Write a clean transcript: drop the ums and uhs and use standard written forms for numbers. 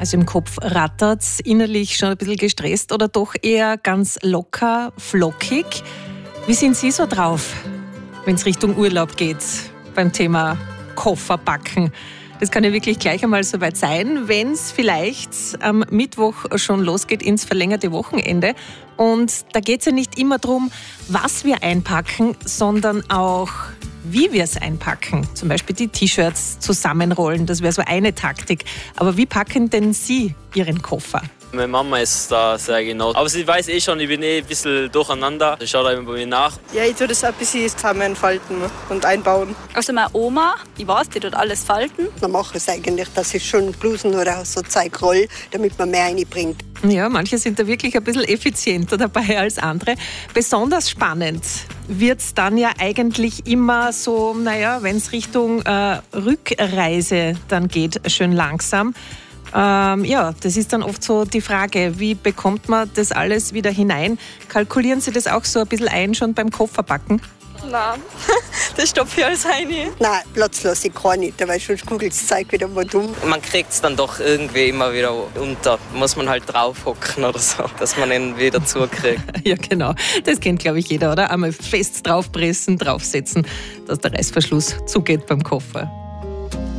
Also im Kopf rattert's, innerlich schon ein bisschen gestresst oder doch eher ganz locker, flockig? Wie sind Sie so drauf, wenn es Richtung Urlaub geht beim Thema Koffer packen? Das kann ja wirklich gleich einmal soweit sein, wenn es vielleicht am Mittwoch schon losgeht ins verlängerte Wochenende. Und da geht es ja nicht immer darum, was wir einpacken, sondern auch, wie wir es einpacken. Zum Beispiel die T-Shirts zusammenrollen, das wäre so eine Taktik. Aber wie packen denn Sie Ihren Koffer? Meine Mama ist da sehr genau. Aber sie weiß schon, ich bin ein bisschen durcheinander. Ich schaue da immer bei mir nach. Ja, ich tue das ein bisschen zusammenfalten und einbauen. Also meine Oma, ich weiß, die tut alles falten. Man macht es eigentlich, dass ich schon Blusen oder so Zeug roll, damit man mehr reinbringt. Ja, manche sind da wirklich ein bisschen effizienter dabei als andere. Besonders spannend wird es dann ja eigentlich immer so, wenn es Richtung Rückreise dann geht, schön langsam. Das ist dann oft so die Frage, wie bekommt man das alles wieder hinein? Kalkulieren Sie das auch so ein bisschen ein, schon beim Kofferpacken? Nein, das stopfe ich alles rein. Nein, Platz lasse ich gar nicht, weil sonst kugelt das Zeug wieder mal dumm. Man kriegt es dann doch irgendwie immer wieder unter. Muss man halt draufhocken oder so, dass man ihn wieder zukriegt. Ja, genau. Das kennt, glaube ich, jeder, oder? Einmal fest draufpressen, draufsetzen, dass der Reißverschluss zugeht beim Koffer.